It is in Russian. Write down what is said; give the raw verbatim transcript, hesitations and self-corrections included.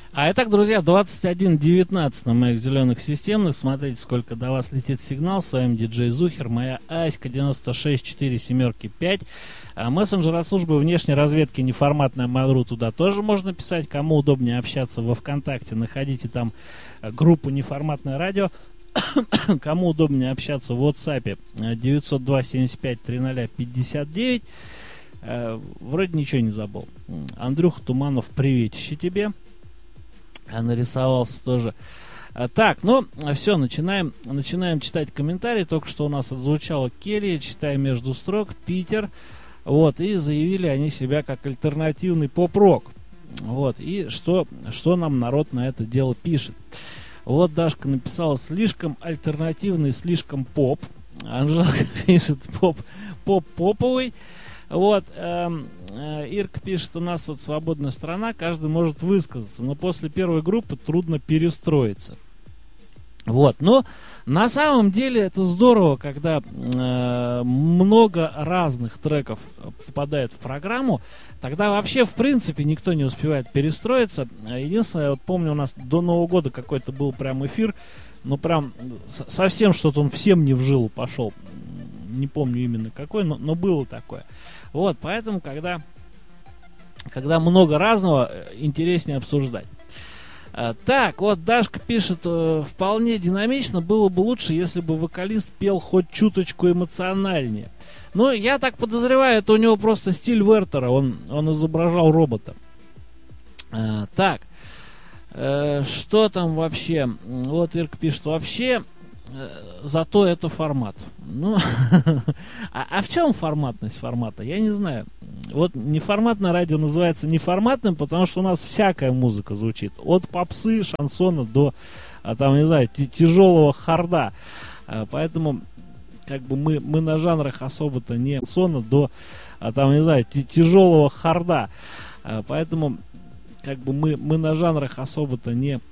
А итак, друзья, двадцать один девятнадцать на моих зеленых системных. Смотрите, сколько до вас летит сигнал. С вами диджей Зухер, моя Аська девяносто шесть четыре семерки пять. А мессенджер от службы внешней разведки неформатная Mail.ru, туда тоже можно писать. Кому удобнее общаться во ВКонтакте, находите там группу неформатное радио. Кому удобнее общаться в WhatsApp девятьсот два семьдесят пять тридцать пятьдесят девять. Вроде ничего не забыл. Андрюха Туманов, приветище тебе. Нарисовался тоже. Так, ну, все, начинаем, начинаем читать комментарии. Только что у нас отзвучала Керри, читаем между строк, Питер. Вот, и заявили они себя как альтернативный поп-рок. Вот, и что, что нам народ на это дело пишет. Вот Дашка написала: слишком альтернативный, слишком поп. Анжелка пишет: поп, поп-поповый. Вот, э, э, Ирка пишет: у нас вот свободная страна, каждый может высказаться, но после первой группы трудно перестроиться. Вот, но на самом деле это здорово, когда э, много разных треков попадает в программу, тогда вообще в принципе никто не успевает перестроиться. Единственное, я вот помню, у нас до Нового года какой-то был прям эфир, ну прям совсем что-то он всем не в жилу пошел. Не помню именно какой, но, но было такое. Вот, поэтому, когда, когда много разного, интереснее обсуждать. А, так, вот Дашка пишет: э, вполне динамично, было бы лучше, если бы вокалист пел хоть чуточку эмоциональнее. Ну, я так подозреваю, это у него просто стиль Вертера, он, он изображал робота. А, так, э, что там вообще? Вот Ирка пишет: вообще... Зато это формат. Ну, а, а в чем форматность формата? Я не знаю. Вот неформатное радио называется неформатным, потому что у нас всякая музыка звучит. От попсы, шансона до, а, там, не знаю, тяжелого харда. А, поэтому, как бы мы, мы на жанрах особо-то не шансона до, а, там, не знаю, тяжелого харда. А, поэтому, как бы мы, мы на жанрах особо-то не...